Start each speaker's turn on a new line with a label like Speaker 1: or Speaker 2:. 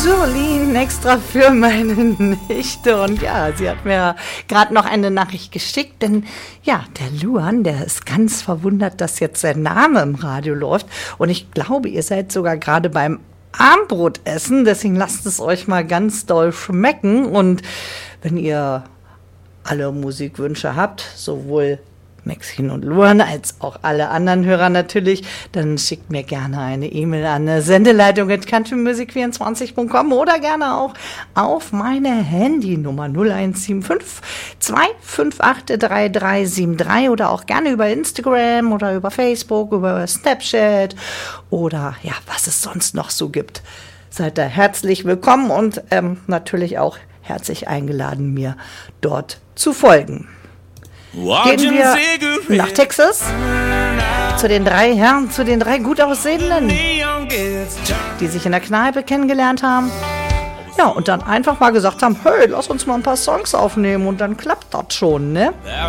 Speaker 1: Jolene extra für meine Nichte. Und ja, sie hat mir gerade noch eine Nachricht geschickt, denn ja, der Luan, der ist ganz verwundert, dass jetzt sein Name im Radio läuft. Und ich glaube, ihr seid sogar gerade beim Armbrotessen, deswegen lasst es euch mal ganz doll schmecken. Und wenn ihr alle Musikwünsche habt, sowohl Maxine und Luan als auch alle anderen Hörer natürlich, dann schickt mir gerne eine E-Mail an sendeleitung@countrymusic24.com oder gerne auch auf meine Handynummer 0175 258 3373 oder auch gerne über Instagram oder über Facebook, über Snapchat oder ja, was es sonst noch so gibt. Seid da herzlich willkommen und natürlich auch herzlich eingeladen, mir dort zu folgen. Gehen wir nach Texas zu den drei Herren, zu den drei gut Aussehenden, die sich in der Kneipe kennengelernt haben. Ja, und dann einfach mal gesagt haben, hey, lass uns mal ein paar Songs aufnehmen und dann klappt das schon, ne?